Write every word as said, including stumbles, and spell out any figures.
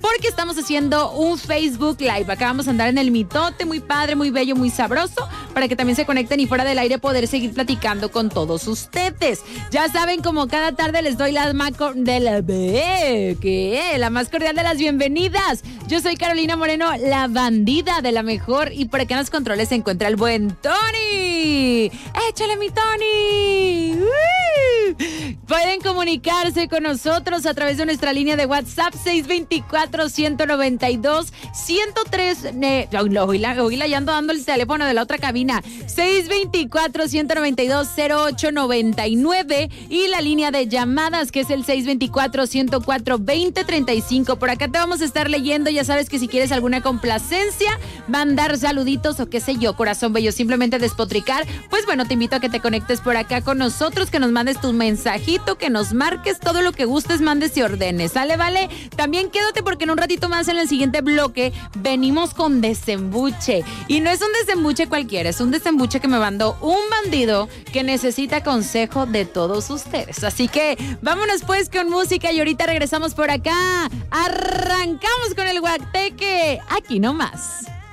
porque estamos haciendo un Facebook Live. Acá vamos a andar en el mitote, muy padre, muy bello, muy sabroso, para que también se conecten y fuera del aire poder seguir platicando con todos ustedes. Ya saben, como cada tarde les doy la, maco de la, ¿qué? la más cordial de las bienvenidas. Yo soy Carolina Moreno, la bandida de la mejor, y por acá en los controles se encuentra el buen Tony. ¡Échale, mi Tony! ¡Uh! Pueden comunicarse con nosotros a través de nuestra línea de WhatsApp seis dos cuatro, uno nueve dos, uno cero tres. Eh, hoy la, hoy la ya ando dando el teléfono de la otra cabina. seis dos cuatro, uno nueve dos, cero ocho nueve nueve y la línea de llamadas que es el seis dos cuatro, uno cero cuatro, dos cero tres cinco. Por acá te vamos a estar leyendo. Ya sabes que si quieres alguna complacencia, mandar saluditos o qué sé yo, corazón bello, simplemente despotricar, pues bueno, te invito a que te conectes por acá con nosotros, que nos mandes tu mensajito, que nos marques todo lo que gustes, mandes y ordenes. ¿Sale, vale? También quédate porque en un ratito más en el siguiente bloque venimos con desembuche. Y no es un desembuche cualquiera, es un desembuche que me mandó un bandido que necesita consejo de todos ustedes. Así que vámonos pues con música y ahorita regresamos por acá. Arrancamos con el Guateque, aquí nomás.